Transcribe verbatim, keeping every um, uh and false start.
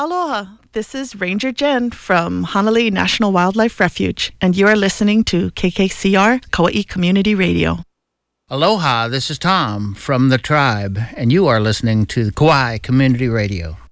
Aloha, this is Ranger Jen from Hanalei National Wildlife Refuge, and you are listening to K K C R Kauai Community Radio. Aloha, this is Tom from the tribe, and you are listening to Kauai Community Radio.